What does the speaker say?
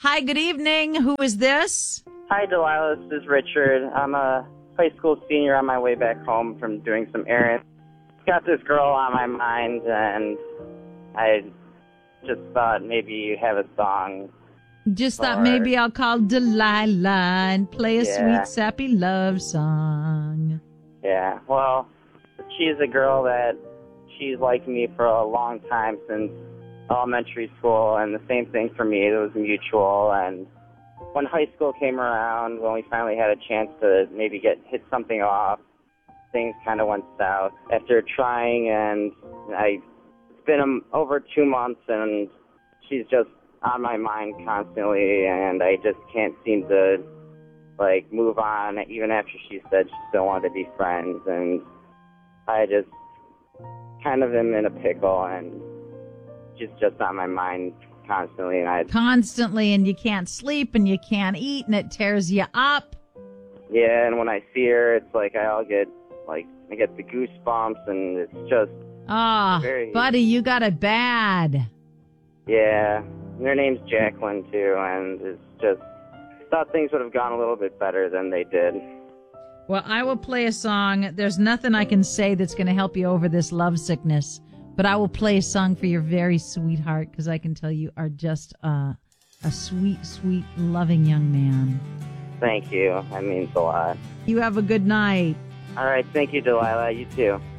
Hi, good evening. Who is this? Hi, Delilah. This is Richard. I'm a high school senior on my way back home from doing some errands. Got this girl on my mind, and I just thought maybe you have a song. Just thought maybe I'll call Delilah and play a sweet, sappy love song. Yeah, well, she's a girl that she's liked me for a long time, since elementary school, and the same thing for me. It was mutual, and when high school came around, when we finally had a chance to maybe hit something off, things kind of went south. After trying, and it's been over 2 months, and she's just on my mind constantly, and I just can't seem to move on, even after she said she still wanted to be friends, and I just kind of am in a pickle, and she's just on my mind constantly, and you can't sleep and you can't eat, and it tears you up. Yeah, and when I see her, it's like I get the goosebumps, and it's just buddy, you got it bad. Yeah, and her name's Jacqueline too, and it's just thought things would have gone a little bit better than they did. Well, I will play a song. There's nothing I can say that's going to help you over this love sickness, but I will play a song for your very sweetheart, because I can tell you are just a sweet, sweet, loving young man. Thank you. That means a lot. You have a good night. All right. Thank you, Delilah. You too.